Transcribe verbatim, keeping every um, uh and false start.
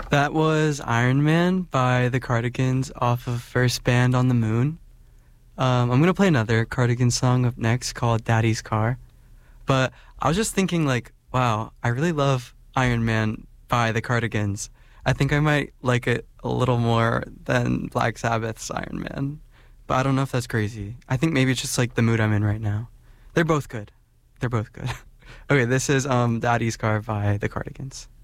That was Iron Man by the Cardigans off of First Band on the Moon. Um, I'm going to play another Cardigan song up next called Daddy's Car. But I was just thinking, like, wow, I really love Iron Man by the Cardigans. I think I might like it a little more than Black Sabbath's Iron Man. But I don't know if that's crazy. I think maybe it's just like the mood I'm in right now. They're both good. They're both good. Okay, this is um, Daddy's Car by the Cardigans.